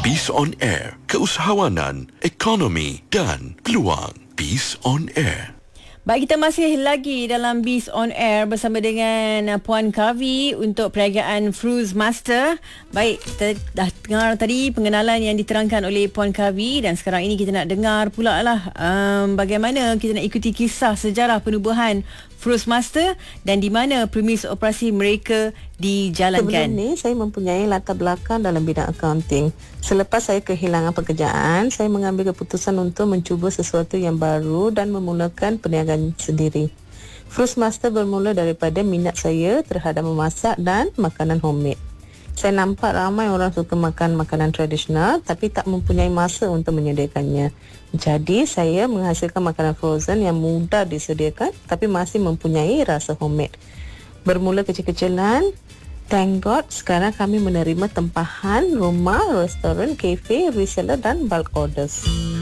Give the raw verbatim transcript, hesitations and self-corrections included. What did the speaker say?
Peace on Air, keusahawanan, ekonomi dan peluang. Peace on Air. Baik, kita masih lagi dalam Biz on Air bersama dengan Puan Kavi untuk perayaan Fruits Master. Baik, kita dah dengar tadi pengenalan yang diterangkan oleh Puan Kavi dan sekarang ini kita nak dengar pula lah um, bagaimana kita nak ikuti kisah sejarah penubuhan Fruits Master dan di mana premis operasi mereka dijalankan. Sebelum ni saya mempunyai latar belakang dalam bidang accounting. Selepas saya kehilangan pekerjaan, saya mengambil keputusan untuk mencuba sesuatu yang baru dan memulakan perniagaan sendiri. Fruits Master bermula daripada minat saya terhadap memasak dan makanan homemade. Saya nampak ramai orang suka makan makanan tradisional tapi tak mempunyai masa untuk menyediakannya. Jadi saya menghasilkan makanan frozen yang mudah disediakan tapi masih mempunyai rasa homemade. Bermula kecil-kecilan, thank God sekarang kami menerima tempahan rumah, restoran, kafe, reseller dan bulk orders.